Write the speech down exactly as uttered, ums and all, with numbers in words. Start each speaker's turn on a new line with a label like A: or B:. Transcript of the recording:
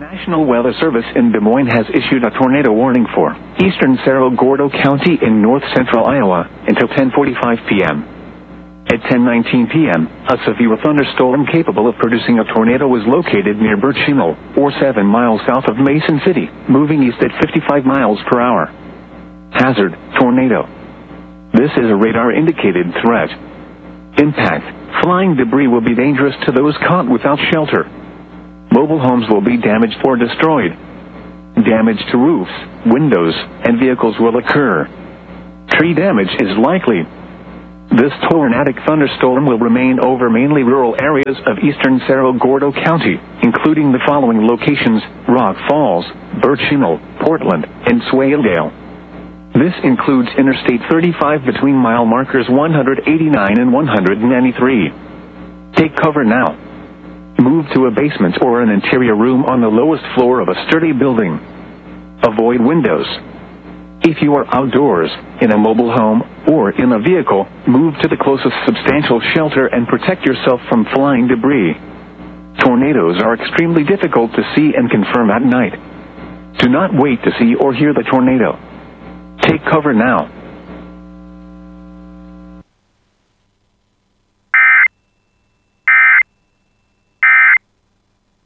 A: National Weather Service in Des Moines has issued a tornado warning for eastern Cerro Gordo County in north-central Iowa until ten forty-five p.m. At ten nineteen p.m., a severe thunderstorm capable of producing a tornado was located near Birch Hill, or seven miles south of Mason City, moving east at fifty-five miles per hour. Hazard: tornado. This is a radar-indicated threat. Impact: flying debris will be dangerous to those caught without shelter. Mobile homes will be damaged or destroyed. Damage to roofs, windows, and vehicles will occur. Tree damage is likely. This tornadic thunderstorm will remain over mainly rural areas of eastern Cerro Gordo County, including the following locations: Rock Falls, Birch Hill, Portland, and Swaledale. This includes Interstate thirty-five between mile markers one eighty-nine and one ninety-three. Take cover now. Move to a basement or an interior room on the lowest floor of a sturdy building. Avoid windows. If you are outdoors, in a mobile home, or in a vehicle, move to the closest substantial shelter and protect yourself from flying debris. Tornadoes are extremely difficult to see and confirm at night. Do not wait to see or hear the tornado. Take cover now.